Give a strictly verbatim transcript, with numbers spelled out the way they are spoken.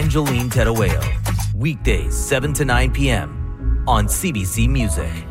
Angeline Terueo. Weekdays, seven to nine p.m. on C B C Music.